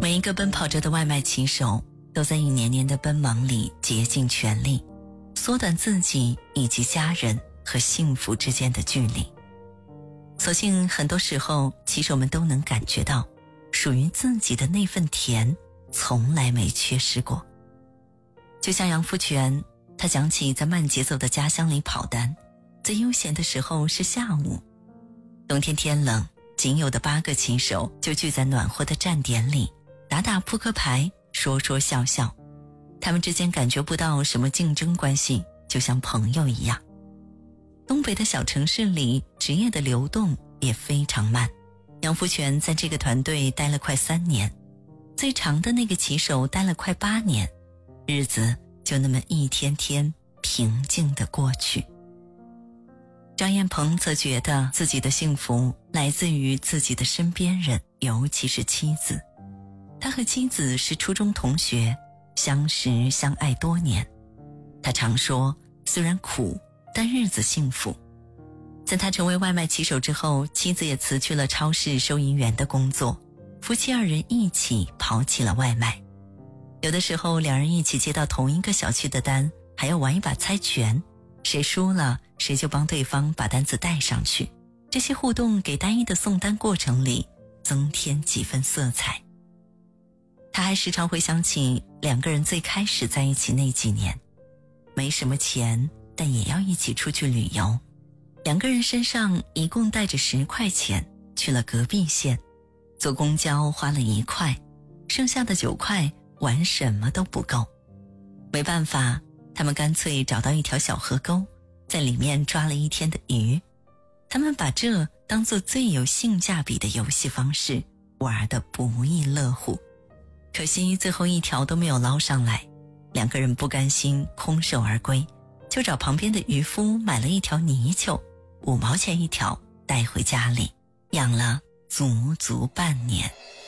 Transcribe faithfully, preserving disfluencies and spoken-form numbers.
每一个奔跑着的外卖骑手都在一年年的奔忙里竭尽全力，缩短自己以及家人和幸福之间的距离。所幸很多时候骑手们都能感觉到属于自己的那份甜从来没缺失过。就像杨福全，他讲起在慢节奏的家乡里跑单，最悠闲的时候是下午。冬天天冷，仅有的八个骑手就聚在暖和的站点里，打打扑克牌，说说笑笑。他们之间感觉不到什么竞争关系，就像朋友一样。东北的小城市里，职业的流动也非常慢。杨福全在这个团队待了快三年，最长的那个骑手待了快八年，日子就那么一天天平静地过去。张彦鹏则觉得自己的幸福来自于自己的身边人，尤其是妻子。他和妻子是初中同学，相识相爱多年。他常说，虽然苦，但日子幸福。在他成为外卖骑手之后，妻子也辞去了超市收银员的工作，夫妻二人一起跑起了外卖。有的时候两人一起接到同一个小区的单，还要玩一把猜拳，谁输了谁就帮对方把单子带上去。这些互动给单一的送单过程里增添几分色彩。他还时常回想起两个人最开始在一起那几年，没什么钱，但也要一起出去旅游。两个人身上一共带着十块钱，去了隔壁县，坐公交花了一块，剩下的九块玩什么都不够。没办法，他们干脆找到一条小河沟，在里面抓了一天的鱼。他们把这当作最有性价比的游戏方式，玩得不亦乐乎。可惜最后一条都没有捞上来，两个人不甘心空手而归，就找旁边的渔夫买了一条泥鳅，五毛钱一条，带回家里养了足足半年。